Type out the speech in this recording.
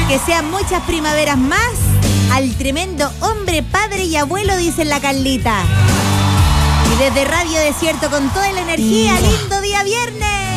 Que sean muchas primaveras más al tremendo hombre, padre y abuelo, dice la Carlita. Y desde Radio Desierto con toda la energía, lindo día viernes.